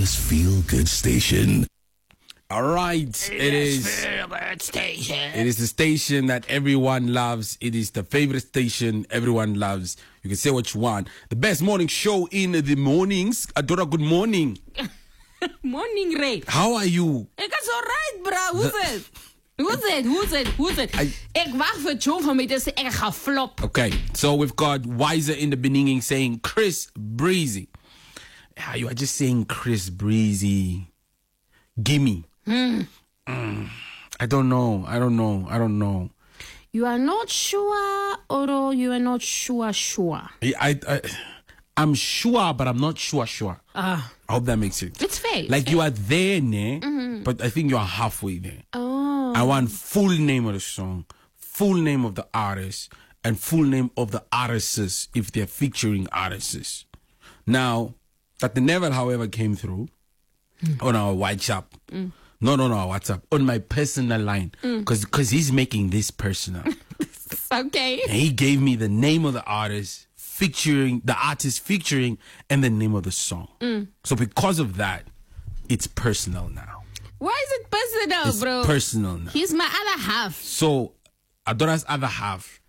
Joburg's feel-good station. All right, it is the station that everyone loves. It is the favorite station everyone loves. You can say what you want. The best morning show in the mornings. Adora, good morning. Morning, Ray. How are you? It's all right, bro. Who's it? Ek wag vir John van my te sê ek gaan flop. Okay, so we've got Wiser in the beginning saying Chris Breezy. Yeah, you are just saying Chris Breezy. Gimme. I don't know. You are not sure, or you are not sure. I'm sure, but I'm not sure. I hope that makes sense. It's fair. Like you are there, but I think you are halfway there. Oh. I want full name of the song, full name of the artist, and full name of the artists if they're featuring artists. Now, Dr. Neville, however, came through on our WhatsApp. Not on our WhatsApp, on my personal line. Because he's making this personal. Okay. And he gave me the name of the artist, featuring, and the name of the song. So because of that, it's personal now. Why is it personal, It's bro? personal now. He's my other half. So, Adora's other half